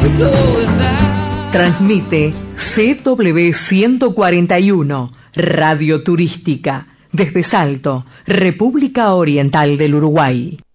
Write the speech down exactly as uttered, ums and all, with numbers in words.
Transmite C W ciento cuarenta y uno, Radio Turística, desde Salto, República Oriental del Uruguay.